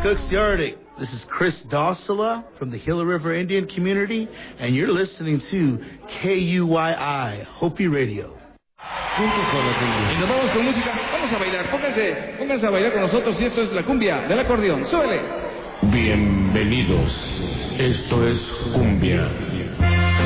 Cooks the Arctic. This is Chris Dossala from the Gila River Indian Community, and you're listening to KUYI, Hopi Radio. Juntos con la cumbia. Y nos vamos con música. Vamos a bailar. Pónganse a bailar con nosotros y esto es la cumbia del acordeón. ¡Súbele! Bienvenidos. Esto es cumbia.